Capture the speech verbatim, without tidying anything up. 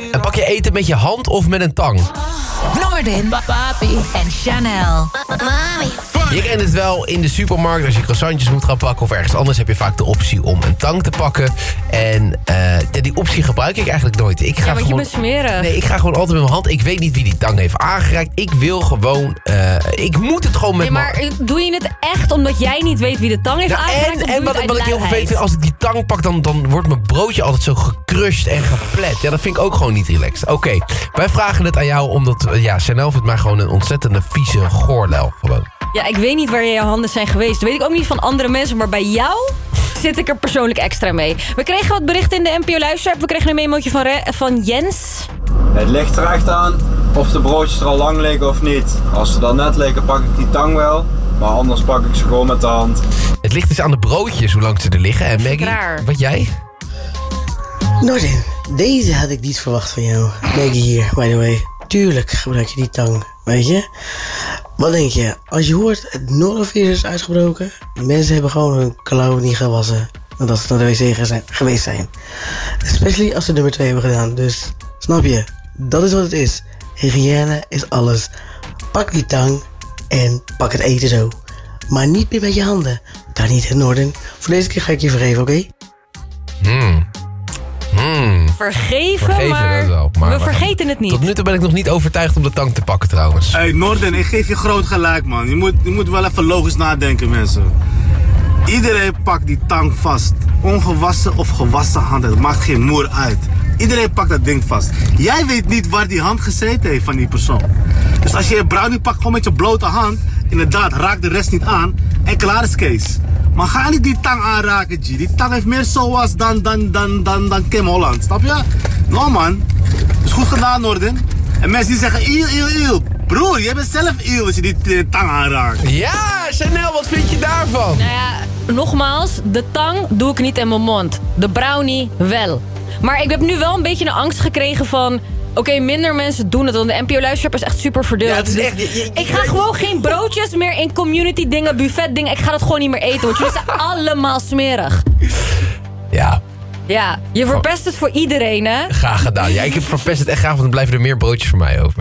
En pak je eten met je hand of met een tang? Noordin, Papi en Chanel. Mami. Je kent het wel, in de supermarkt als je croissantjes moet gaan pakken of ergens anders heb je vaak de optie om een tang te pakken. En uh, die optie gebruik ik eigenlijk nooit. Ik ga Ja, want gewoon, je bent smerig. Nee, ik ga gewoon altijd met mijn hand. Ik weet niet wie die tang heeft aangereikt. Ik wil gewoon, uh, ik moet het gewoon met Nee, maar mijn... doe je het echt omdat jij niet weet wie de tang heeft Nou, aangereikt? en of en doe je wat, het uit wat ik heel luiheid? vervelend vind, als ik die tang pak, dan, dan wordt mijn broodje altijd zo gecrushed en geplet. Ja, dat vind ik ook gewoon niet relaxed. Oké, okay, wij vragen het aan jou omdat, ja, Chanel vindt mij gewoon een ontzettende vieze goorlel gewoon. Ja, ik weet niet waar je handen zijn geweest. Dat weet ik ook niet van andere mensen, maar bij jou zit ik er persoonlijk extra mee. We kregen wat berichten in de N P O-luisterapp. We kregen een memootje van, Re- van Jens. Het ligt er echt aan of de broodjes er al lang liggen of niet. Als ze dan net liggen, pak ik die tang wel. Maar anders pak ik ze gewoon met de hand. Het ligt dus aan de broodjes hoe lang ze er liggen. En Maggie, raar. wat jij? Noordin, deze had ik niet verwacht van jou. Maggie hier, by the way. Tuurlijk gebruik je die tang, weet je? Wat denk je? Als je hoort het norovirus is uitgebroken, mensen hebben gewoon hun klauwen niet gewassen nadat ze naar de wc zijn, geweest zijn. Especially als ze nummer twee hebben gedaan. Dus, snap je? Dat is wat het is. Hygiëne is alles. Pak die tang en pak het eten zo. Maar niet meer met je handen. Kan niet, in Noorden. Voor deze keer ga ik je vergeven, oké? Okay? Hmm. Hmm. Vergeven, Vergeven, maar, dat wel, maar we we vergeten het niet. Tot nu toe ben ik nog niet overtuigd om de tang te pakken trouwens. Hey Noorden, ik geef je groot gelijk man. Je moet, je moet wel even logisch nadenken mensen. Iedereen pakt die tang vast. Ongewassen of gewassen handen, het maakt geen moer uit. Iedereen pakt dat ding vast. Jij weet niet waar die hand gezeten heeft van die persoon. Dus als je een brownie pakt gewoon met je blote hand, inderdaad, raak de rest niet aan en klaar is Kees. Maar ga niet die tang aanraken, G. Die tang heeft meer zoals dan, dan, dan, dan, dan Kim Holland, snap je? No man, is goed gedaan Noorden. En mensen die zeggen, iel, iel, iel. Broer, jij bent zelf iel als je die uh, tang aanraakt. Ja, Chanel, wat vind je daarvan? Nou ja, nogmaals, de tang doe ik niet in mijn mond. De brownie wel. Maar ik heb nu wel een beetje een angst gekregen van... Oké, okay, minder mensen doen het, want de N P O-luisteraar is echt super verdeeld. Ja, het is dus echt, je, je, ik ga gewoon geen broodjes meer in community dingen, buffet dingen. Ik ga dat gewoon niet meer eten, want jullie zijn allemaal smerig. Ja. Ja, je verpest het voor iedereen, hè? Graag gedaan. Ja, ik heb verpest het echt graag, want dan blijven er meer broodjes voor mij over.